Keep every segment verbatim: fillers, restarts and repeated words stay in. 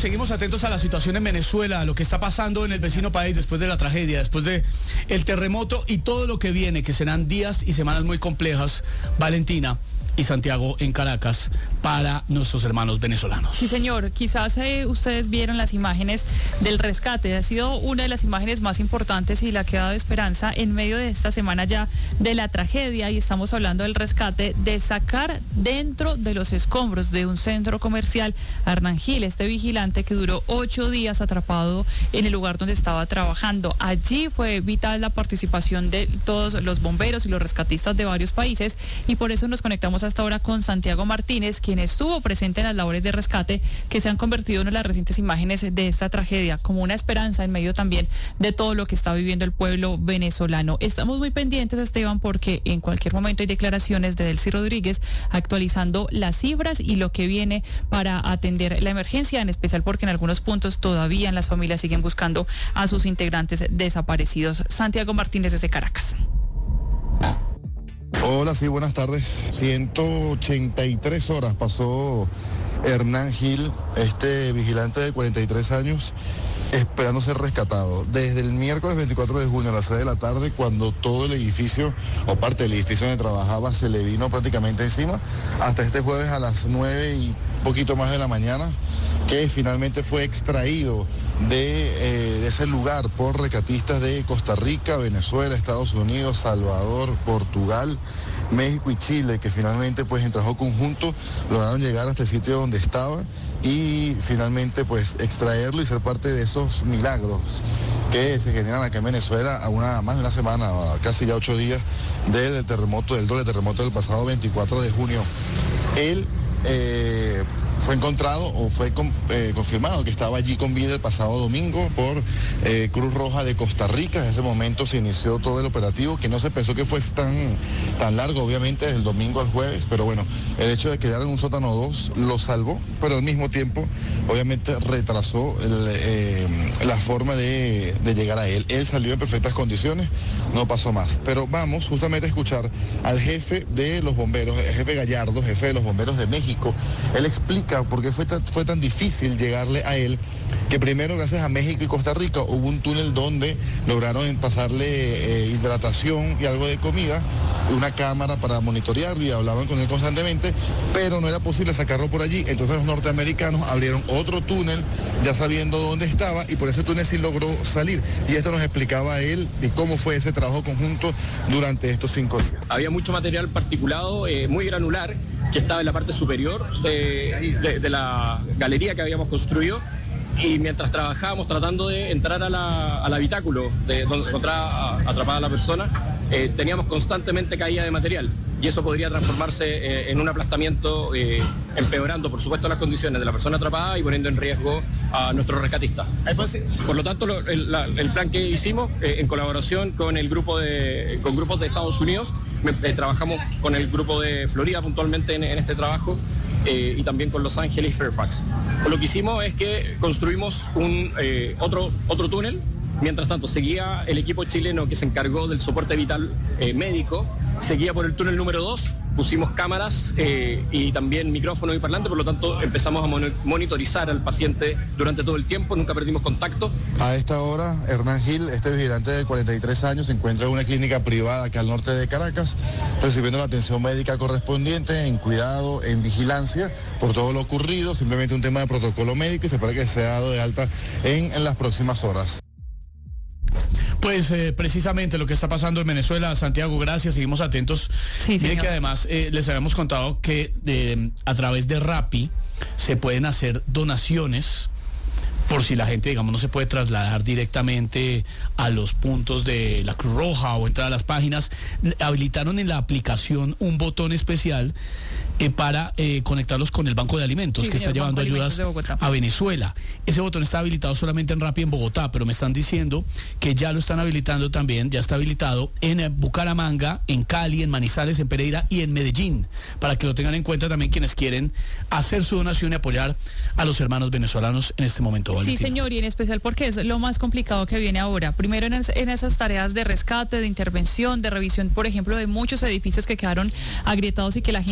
seguimos atentos a la situación en Venezuela, a lo que está pasando en el vecino país después de la tragedia, después de el terremoto y todo lo que viene, que serán días y semanas muy complejas, Valentina y Santiago, en Caracas, para nuestros hermanos venezolanos. Sí, señor. Quizás eh, ustedes vieron las imágenes del rescate. Ha sido una de las imágenes más importantes y la que ha dado esperanza en medio de esta semana ya de la tragedia, y estamos hablando del rescate de sacar dentro de los escombros de un centro comercial a Hernán Gil, este vigilante que duró ocho días atrapado en el lugar donde estaba trabajando. Allí fue vital la participación de todos los bomberos y los rescatistas de varios países, y por eso nos conectamos hasta ahora con Santiago Martínez, quien estuvo presente en las labores de rescate que se han convertido en una de las recientes imágenes de esta tragedia, como una esperanza en medio también de todo lo que está viviendo el pueblo venezolano. Estamos muy pendientes, Esteban, porque en cualquier momento hay declaraciones de Delcy Rodríguez actualizando las cifras y lo que viene para atender la emergencia, en especial porque en algunos puntos todavía en las familias siguen buscando a sus integrantes desaparecidos. Santiago Martínez desde Caracas. Hola, sí, buenas tardes. ciento ochenta y tres horas pasó Hernán Gil, este vigilante de cuarenta y tres años, esperando ser rescatado. Desde el miércoles veinticuatro de junio a las seis de la tarde, cuando todo el edificio, o parte del edificio donde trabajaba, se le vino prácticamente encima, hasta este jueves a las nueve y poquito más de la mañana, que finalmente fue extraído de, eh, de ese lugar por rescatistas de Costa Rica, Venezuela, Estados Unidos, Salvador, Portugal, México y Chile, que finalmente pues en trabajo conjunto lograron llegar hasta el sitio donde estaba y finalmente pues extraerlo y ser parte de esos milagros que se generan acá en Venezuela a una, más de una semana, casi ya ocho días del terremoto, del doble terremoto del pasado veinticuatro de junio. Él eh, fue encontrado o fue con, eh, confirmado que estaba allí con vida el pasado domingo por eh, Cruz Roja de Costa Rica. Desde ese momento se inició todo el operativo, que no se pensó que fuese tan, tan largo, obviamente, desde el domingo al jueves, pero bueno, el hecho de quedar en un sótano dos lo salvó, pero al mismo tiempo, obviamente, retrasó el, eh, la forma de, de llegar a él. Él salió en perfectas condiciones, no pasó más. Pero vamos justamente a escuchar al jefe de los bomberos, el jefe Gallardo, jefe de los bomberos de México. Él explica por qué fue tan, fue tan difícil llegarle a él, que primero gracias a México y Costa Rica hubo un túnel donde lograron pasarle eh, hidratación y algo de comida, una cámara para monitorearlo y hablaban con él constantemente, pero no era posible sacarlo por allí. Entonces los norteamericanos abrieron otro túnel ya sabiendo dónde estaba y por ese túnel sí logró salir. Y esto nos explicaba él de cómo fue ese trabajo conjunto durante estos cinco días. Había mucho material particulado, eh, muy granular, que estaba en la parte superior de, de, de la galería que habíamos construido, y mientras trabajábamos tratando de entrar a la, al habitáculo de donde se encontraba atrapada la persona, eh, teníamos constantemente caída de material, y eso podría transformarse eh, en un aplastamiento, eh, empeorando por supuesto las condiciones de la persona atrapada y poniendo en riesgo a nuestros rescatistas. Por lo tanto, lo, el, la, el plan que hicimos eh, en colaboración con el grupo de con grupos de Estados Unidos, eh, trabajamos con el grupo de Florida puntualmente en, en este trabajo, eh, y también con Los Ángeles y Fairfax. Lo que hicimos es que construimos un eh, otro otro túnel. Mientras tanto, seguía el equipo chileno que se encargó del soporte vital eh, médico, seguía por el túnel número dos, pusimos cámaras eh, y también micrófonos y parlantes, por lo tanto empezamos a mon- monitorizar al paciente durante todo el tiempo, nunca perdimos contacto. A esta hora, Hernán Gil, este vigilante de cuarenta y tres años, se encuentra en una clínica privada acá al norte de Caracas, recibiendo la atención médica correspondiente, en cuidado, en vigilancia, por todo lo ocurrido, simplemente un tema de protocolo médico, y se espera que sea dado de alta en, en las próximas horas. Pues eh, precisamente lo que está pasando en Venezuela. Santiago, gracias, seguimos atentos. Sí, Miren que además eh, les habíamos contado que eh, a través de Rappi se pueden hacer donaciones por si la gente, digamos, no se puede trasladar directamente a los puntos de la Cruz Roja o entrar a las páginas. Habilitaron en la aplicación un botón especial eh, para eh, conectarlos con el Banco de Alimentos, sí, que señor, está llevando ayudas a Venezuela. Ese botón está habilitado solamente en Rappi en Bogotá, pero me están diciendo que ya lo están habilitando también, ya está habilitado en Bucaramanga, en Cali, en Manizales, en Pereira y en Medellín, para que lo tengan en cuenta también quienes quieren hacer su donación y apoyar a los hermanos venezolanos en este momento. Sí, señor, y en especial porque es lo más complicado que viene ahora. Primero en, es, en esas tareas de rescate, de intervención, de revisión, por ejemplo, de muchos edificios que quedaron agrietados y que la gente no los puede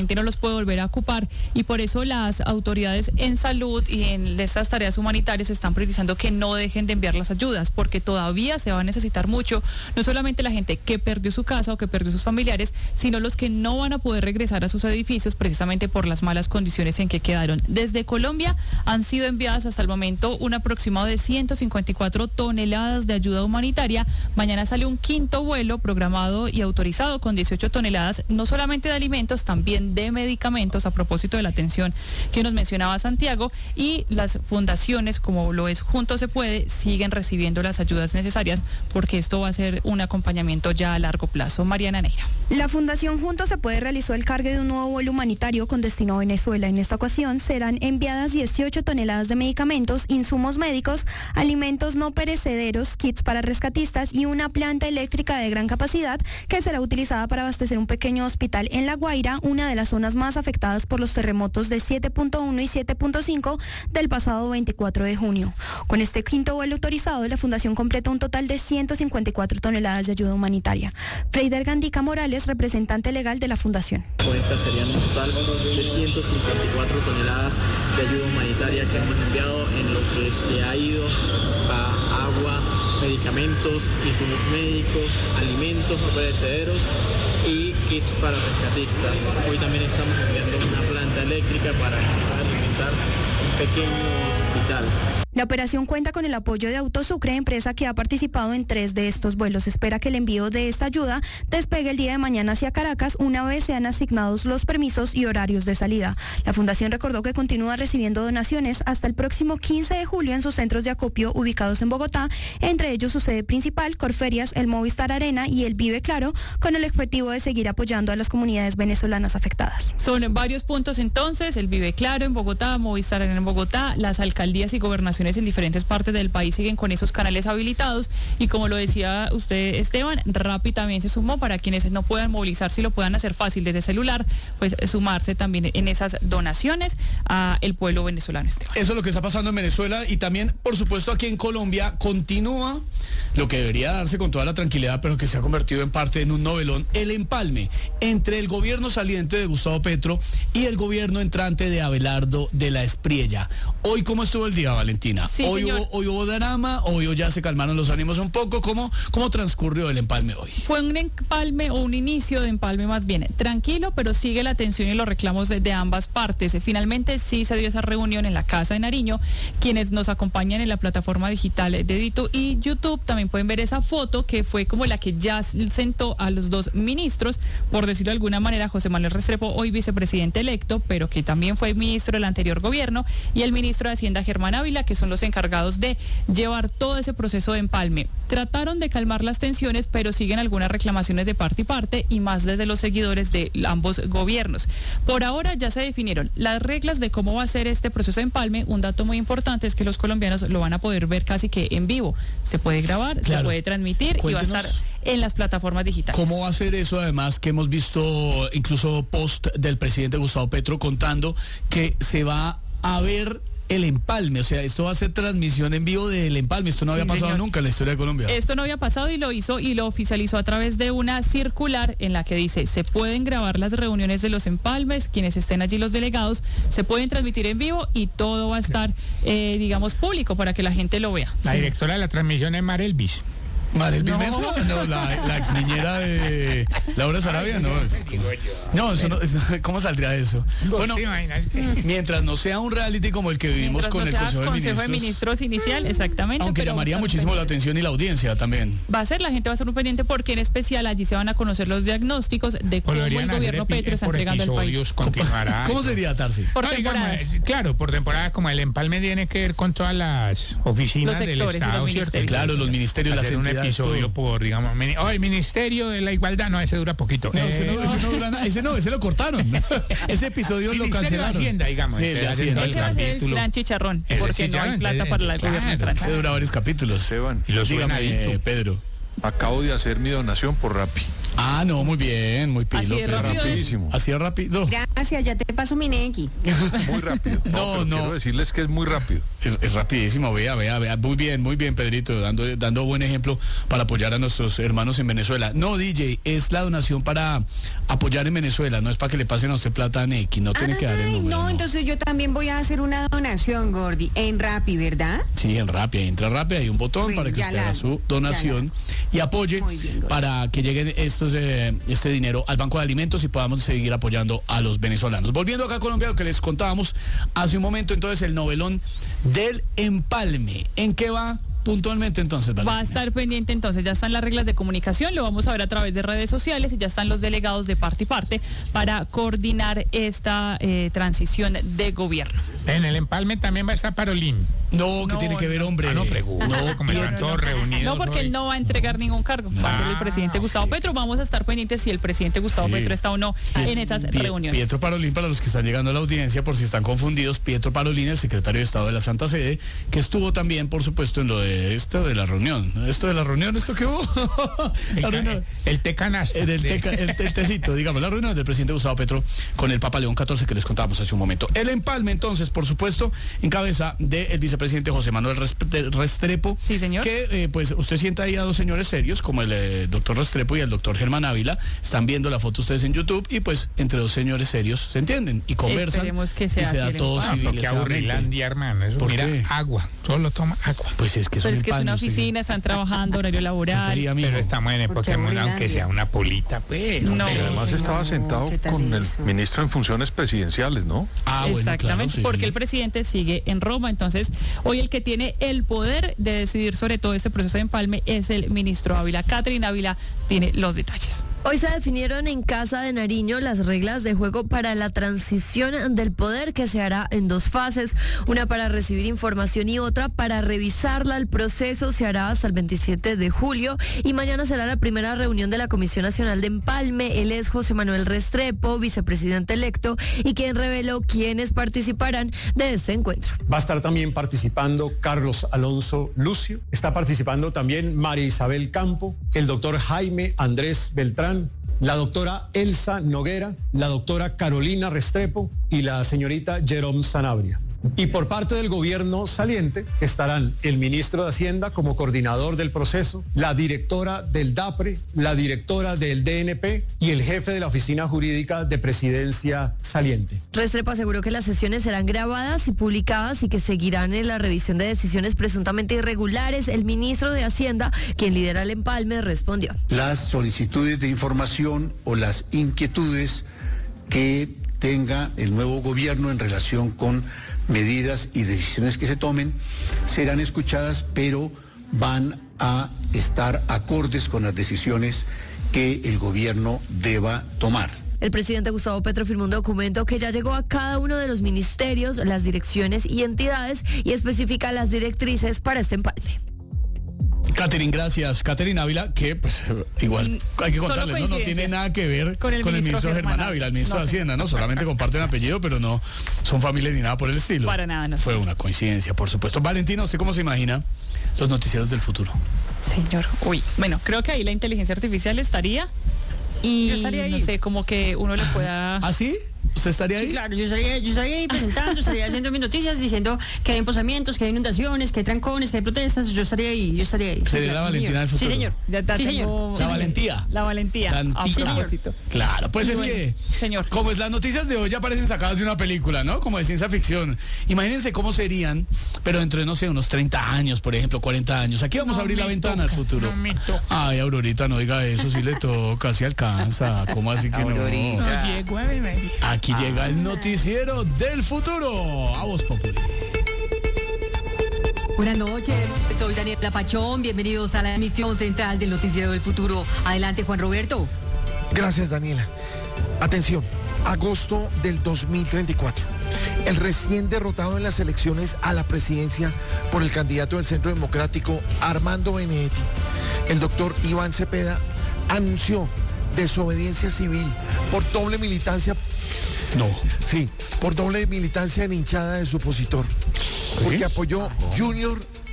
puede volver a ocupar, y por eso las autoridades en salud y en estas tareas humanitarias están priorizando que no dejen de enviar las ayudas, porque todavía se va a necesitar mucho, no solamente la gente que perdió su casa o que perdió sus familiares, sino los que no van a poder regresar a sus edificios precisamente por las malas condiciones en que quedaron. Desde Colombia han sido enviadas hasta el momento un aproximado de ciento cincuenta y cuatro toneladas de ayuda humanitaria. Mañana sale un quinto vuelo programado y autorizado con dieciocho toneladas, no solamente de alimentos, también de medicamentos, a propósito de la atención que nos mencionaba Santiago, y las fundaciones, como lo es Juntos se Puede, siguen recibiendo las ayudas necesarias, porque esto va a ser un acompañamiento ya a largo plazo. Mariana Neira. La Fundación Juntos se Puede realizó el cargue de un nuevo vuelo humanitario con destino a Venezuela. En esta ocasión serán enviadas dieciocho toneladas de medicamentos, insumos médicos, alimentos no perecederos, kits para rescatistas y una planta eléctrica de gran capacidad que será utilizada para abastecer un pequeño hospital en La Guaira, una de las zonas más afectadas por los terremotos de siete punto uno y siete punto cinco del pasado veinticuatro de junio. Con este quinto vuelo autorizado, la Fundación completa un total de ciento cincuenta y cuatro toneladas de ayuda humanitaria. Freider Gandica Morales, representante legal de la Fundación. Con esta serían un total de ciento cincuenta y cuatro toneladas de ayuda humanitaria que hemos enviado, en lo que se ha ido a agua, medicamentos, insumos médicos, alimentos no perecederos y kits para rescatistas. Hoy también estamos enviando una planta eléctrica para alimentar un pequeño hospital. La operación cuenta con el apoyo de Autosucre, empresa que ha participado en tres de estos vuelos. Se espera que el envío de esta ayuda despegue el día de mañana hacia Caracas, una vez sean asignados los permisos y horarios de salida. La Fundación recordó que continúa recibiendo donaciones hasta el próximo quince de julio en sus centros de acopio ubicados en Bogotá, entre ellos su sede principal, Corferias, el Movistar Arena y el Vive Claro, con el objetivo de seguir apoyando a las comunidades venezolanas afectadas. Son varios puntos entonces: el Vive Claro en Bogotá, Movistar Arena en Bogotá, las alcaldías y gobernaciones en diferentes partes del país siguen con esos canales habilitados, y como lo decía usted, Esteban, Rappi también se sumó para quienes no puedan movilizarse y lo puedan hacer fácil desde celular, pues sumarse también en esas donaciones a el pueblo venezolano, Esteban. Eso es lo que está pasando en Venezuela, y también, por supuesto, aquí en Colombia continúa lo que debería darse con toda la tranquilidad, pero que se ha convertido en parte en un novelón: el empalme entre el gobierno saliente de Gustavo Petro y el gobierno entrante de Abelardo de la Espriella. Hoy, ¿cómo estuvo el día, Valentina? Sí, hoy, hubo, hoy hubo drama, hoy ya se calmaron los ánimos un poco. ¿Cómo, cómo transcurrió el empalme hoy? Fue un empalme, o un inicio de empalme más bien tranquilo, pero sigue la tensión y los reclamos de, de ambas partes. Finalmente sí se dio esa reunión en la Casa de Nariño. Quienes nos acompañan en la plataforma digital de Ditu y YouTube también pueden ver esa foto, que fue como la que ya sentó a los dos ministros, por decirlo de alguna manera: José Manuel Restrepo, hoy vicepresidente electo, pero que también fue ministro del anterior gobierno, y el ministro de Hacienda, Germán Ávila, que son los encargados de llevar todo ese proceso de empalme. Trataron de calmar las tensiones, pero siguen algunas reclamaciones de parte y parte, y más desde los seguidores de ambos gobiernos. Por ahora ya se definieron las reglas de cómo va a ser este proceso de empalme. Un dato muy importante es que los colombianos lo van a poder ver casi que en vivo. Se puede grabar, claro, se puede transmitir. Cuéntenos, y va a estar en las plataformas digitales. ¿Cómo va a ser eso? Además, que hemos visto incluso post del presidente Gustavo Petro contando que se va a ver el empalme, o sea, esto va a ser transmisión en vivo del empalme. Esto no había sí, pasado señor. nunca en la historia de Colombia. Esto no había pasado, y lo hizo y lo oficializó a través de una circular en la que dice: se pueden grabar las reuniones de los empalmes, quienes estén allí, los delegados, se pueden transmitir en vivo, y todo va a estar, eh, digamos, público para que la gente lo vea. La sí. directora de la transmisión es Mar Elvis. ¿Marelvis Mesa? No, la, la ex niñera de Laura Sarabia, no. No, eso no, ¿cómo saldría eso? Bueno, mientras no sea un reality como el que vivimos con el Consejo de Ministros. Consejo de Ministros inicial, exactamente. Aunque llamaría muchísimo la atención y la audiencia también. Va a ser, la gente va a estar muy pendiente, porque en especial allí se van a conocer los diagnósticos de cómo el gobierno Petro está entregando al país. ¿Cómo sería, Tarsi? Por no, temporadas. Digamos, claro, por temporada, como el empalme tiene que ver con todas las oficinas del Estado, ¿cierto? Claro, los ministerios, las entidades. Episodio por, digamos, oh, el Ministerio de la Igualdad, no, ese dura poquito. No, ese, no, ese no dura nada, ese no, ese lo cortaron. Ese episodio lo cancelaron. De Hacienda, digamos. Sí, de Hacienda. Ese va a ser el gran chicharrón, porque no hay plata para el gobierno entrante. Ese dura varios capítulos. Esteban, y lo dígame, eh, Pedro. Acabo de hacer mi donación por Rappi. Ah, no, muy bien, muy pilo. Así de rápido. Rapidísimo. Así de rápido. Gracias, ya te paso mi Neki. Muy rápido. No, No, no. Quiero decirles que es muy rápido. Es, es rapidísimo, vea, vea, vea. Muy bien, muy bien, Pedrito, dando, dando buen ejemplo para apoyar a nuestros hermanos en Venezuela. No, D J, es la donación para apoyar en Venezuela, no es para que le pasen a usted plata a Neki, no tiene que dar el Ay, número. no, no. entonces yo también voy a hacer una donación, Gordy, en Rappi, ¿verdad? Sí, en Rappi, entra Rappi, hay un botón Bueno, para que ya usted la haga hago, su donación y apoye Muy bien, Gordy. para que lleguen estos eh, este dinero al Banco de Alimentos y podamos seguir apoyando a los venezolanos. Volviendo acá a Colombia, lo que les contábamos hace un momento, entonces el novelón del empalme. ¿En qué va puntualmente entonces, Valentina? Va a estar pendiente entonces, ya están las reglas de comunicación, lo vamos a ver a través de redes sociales y ya están los delegados de parte y parte para coordinar esta eh, transición de gobierno. En el empalme también va a estar Parolín. No, que No, tiene que ver, no. hombre. Ah, no, pregunto. No, como están todos reunidos. No, porque hoy. él no va a entregar ningún cargo, va a ser el presidente Gustavo Petro. Vamos a estar pendientes si el presidente Gustavo Sí. Petro está o no en esas Pie- reuniones. Pietro Parolín, para los que están llegando a la audiencia, por si están confundidos, Pietro Parolín, el secretario de Estado de la Santa Sede, que estuvo también, por supuesto, en lo de esto de la reunión. Esto de la reunión, ¿esto qué hubo? El, La ca- reunión- el té canasta. En el, teca- el, te- el tecito, digamos, la reunión del presidente Gustavo Petro con el Papa León catorce que les contábamos hace un momento. El empalme, entonces, por supuesto, en cabeza del vicepresidente José Manuel Resp- Restrepo. Sí, señor. Que, eh, pues, usted sienta ahí a dos señores serios, como el eh, doctor Restrepo y el doctor Germán Ávila. Están viendo la foto ustedes en YouTube y, pues, entre dos señores serios se entienden y conversan. Esperemos que y sea se da así el todo empalme. Ah, pero qué civilizadamente. aburrilandia, hermano. Eso, ¿Por mira, qué? agua. Solo toma agua. Pues es que es Pero un es que es una empalme, usted- oficina, están trabajando, horario laboral. quería, mijo? Pero estamos en época, Porque aunque aburrilandia. sea una polita, pues. No. Y además Ay, estaba no, sentado ¿qué tal con el eso? ministro en funciones presidenciales, ¿no? Ah, bueno, claro, Exactamente, sí, porque sí. el presidente sigue en Roma. Entonces, hoy el que tiene el poder de decidir sobre todo este proceso de empalme es el ministro Ávila. Catherine Ávila tiene los detalles. Hoy se definieron en Casa de Nariño las reglas de juego para la transición del poder, que se hará en dos fases, una para recibir información y otra para revisarla. El proceso se hará hasta el veintisiete de julio y mañana será la primera reunión de la Comisión Nacional de Empalme. Él es José Manuel Restrepo, vicepresidente electo, y quien reveló quiénes participarán de este encuentro. Va a estar también participando Carlos Alonso Lucio, está participando también María Isabel Campo, el doctor Jaime Andrés Beltrán, la doctora Elsa Noguera, la doctora Carolina Restrepo y la señorita Jerome Sanabria. Y por parte del gobierno saliente estarán el ministro de Hacienda como coordinador del proceso, la directora del DAPRE, la directora del D N P y el jefe de la oficina jurídica de presidencia saliente. Restrepo aseguró que las sesiones serán grabadas y publicadas y que seguirán en la revisión de decisiones presuntamente irregulares. El ministro de Hacienda, quien lidera el empalme, respondió. Las solicitudes de información o las inquietudes que tenga el nuevo gobierno en relación con medidas y decisiones que se tomen serán escuchadas, pero van a estar acordes con las decisiones que el gobierno deba tomar. El presidente Gustavo Petro firmó un documento que ya llegó a cada uno de los ministerios, las direcciones y entidades y especifica las directrices para este empalme. Catherine, gracias. Catherine Ávila, que pues igual hay que Solo contarle, ¿no? No coincidencia. tiene nada que ver Con el ministro ministro Germán Germán Ávila, el ministro No, de sí. Hacienda, ¿no? Solamente comparten apellido, pero no son familia ni nada por el estilo. Para nada, no. Fue una coincidencia, por supuesto. Valentina, ¿usted cómo se imagina los noticieros del futuro? Señor, uy, bueno, creo que ahí la inteligencia artificial estaría y Yo estaría ahí. no sé, como que uno le pueda... ¿Ah, sí? ¿Usted estaría ahí? Sí, claro, yo estaría, yo estaría ahí presentando, estaría haciendo mis noticias, diciendo que hay emposamientos, que hay inundaciones, que hay trancones, que hay protestas. Yo estaría ahí, yo estaría ahí. ¿Sería Sí, la claro, sí, Valentina señor. del futuro? Sí, señor. Ya- ya Sí, tengo- señor. La Sí, señor. valentía. La valentía. Tantita. a propósito. Claro, pues Y es bueno, que, señor. como es las noticias de hoy ya parecen sacadas de una película, ¿no? Como de ciencia ficción. Imagínense cómo serían, pero dentro de, no sé, unos treinta años, por ejemplo, cuarenta años. Aquí vamos No a abrir la me ventana al toca, futuro. no me toca. Ay, Aurorita, no diga eso, si le toca, si alcanza. ¿Cómo así que no? No llego a beber. Aquí llega el noticiero del futuro. A vos, Populi. Buenas noches, soy Daniela Pachón, bienvenidos a la emisión central del Noticiero del Futuro. Adelante, Juan Roberto. Gracias, Daniela. Atención, agosto del dos mil treinta y cuatro. El recién derrotado en las elecciones a la presidencia por el candidato del Centro Democrático, Armando Benedetti, el doctor Iván Cepeda, anunció desobediencia civil por doble militancia. No. Sí, por doble militancia en hinchada de su opositor. Porque apoyó Junior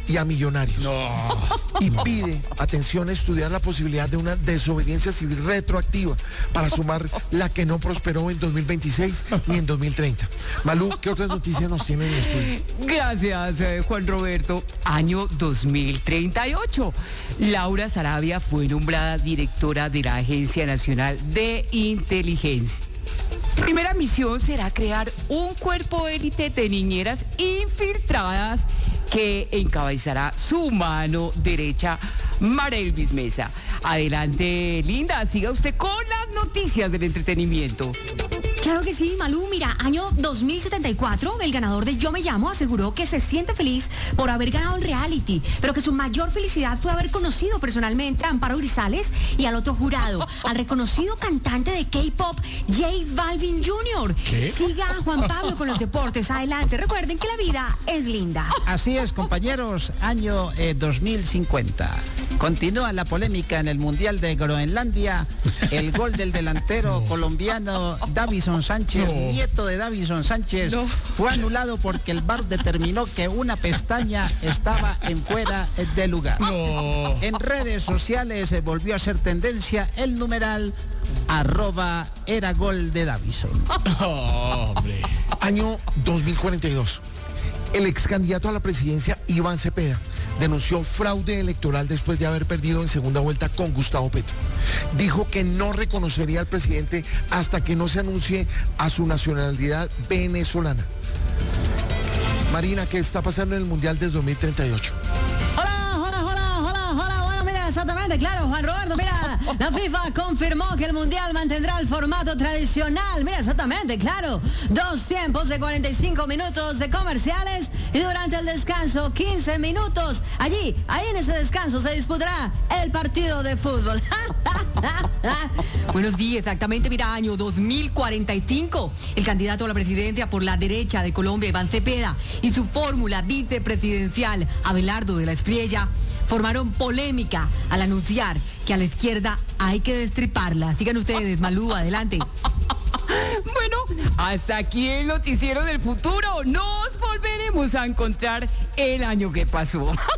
y a Millonarios. No. Y pide, atención, estudiar la posibilidad de una desobediencia civil retroactiva para sumar la que no prosperó en dos mil veintiséis ni en dos mil treinta. Malú, ¿qué otras noticias nos tienen en el estudio? Gracias, eh, Juan Roberto. Año dos mil treinta y ocho. Laura Sarabia fue nombrada directora de la Agencia Nacional de Inteligencia. Primera misión será crear un cuerpo élite de niñeras infiltradas que encabezará su mano derecha, Marelvis Mesa. Adelante, Linda, siga usted con las noticias del entretenimiento. Claro que sí, Malú. Mira, año dos mil setenta y cuatro, el ganador de Yo Me Llamo aseguró que se siente feliz por haber ganado el reality, pero que su mayor felicidad fue haber conocido personalmente a Amparo Grisales y al otro jurado, al reconocido cantante de K-pop, J Balvin junior ¿Qué? Siga Juan Pablo con los deportes. Adelante, recuerden que la vida es linda. Así es, compañeros, año eh, dos mil cincuenta. Continúa la polémica en el Mundial de Groenlandia. El gol del delantero colombiano Davison Sánchez, No. nieto de Davison Sánchez, No. fue anulado porque el V A R determinó que una pestaña estaba en fuera de lugar. No. En redes sociales eh, volvió a ser tendencia el numeral arroba era gol de Davison. Oh, hombre. Año dos mil cuarenta y dos. El ex candidato a la presidencia, Iván Cepeda, denunció fraude electoral después de haber perdido en segunda vuelta con Gustavo Petro. Dijo que no reconocería al presidente hasta que no se anuncie a su nacionalidad venezolana. Marina, ¿qué está pasando en el Mundial del dos mil treinta y ocho? Hola, hola, hola, hola, hola, bueno, mira, exactamente, claro, Juan Roberto, mira, la FIFA confirmó que el Mundial mantendrá el formato tradicional, mira, exactamente, claro, dos tiempos de cuarenta y cinco minutos de comerciales y durante el descanso quince minutos, allí, ahí en ese descanso se disputará el partido de fútbol. Buenos días, exactamente, mira, año dos mil cuarenta y cinco, el candidato a la presidencia por la derecha de Colombia, Iván Cepeda, y su fórmula vicepresidencial, Abelardo de la Espriella, formaron polémica al anunciar que a la izquierda hay que destriparla. Sigan ustedes, Malú, adelante. Bueno, hasta aquí el noticiero del futuro. Nos volveremos a encontrar el año que pasó.